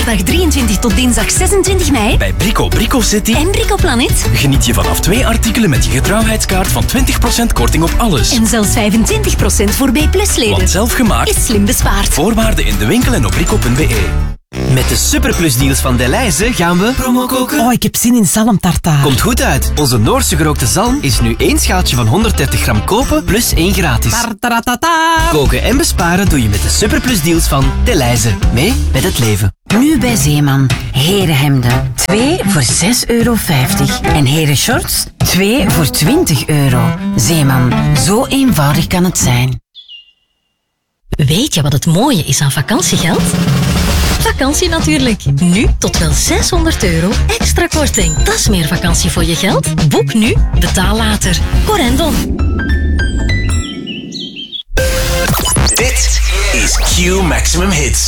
zaterdag 23 tot dinsdag 26 mei bij Brico City en Brico Planet. Geniet je vanaf 2 artikelen met je getrouwheidskaart van 20% korting op alles. En zelfs 25% voor B+-leden. Want zelf gemaakt is slim bespaard. Voorwaarden in de winkel en op brico.be. Met de Superplus-deals van Delhaize gaan we promo koken. Oh, ik heb zin in zalmtartaar. Komt goed uit. Onze Noorse gerookte zalm is nu 1 schaaltje van 130 gram kopen plus 1 gratis. Tartaratata. Koken en besparen doe je met de Superplus-deals van Delhaize. Mee met het leven. Nu bij Zeeman. Herenhemden. 2 voor €6,50. En herenshorts. 2 voor €20. Zeeman. Zo eenvoudig kan het zijn. Weet je wat het mooie is aan vakantiegeld? Vakantie natuurlijk. Nu tot wel €600 extra korting. Dat is meer vakantie voor je geld. Boek nu, betaal later. Corendon. Dit is Q Maximum Hits.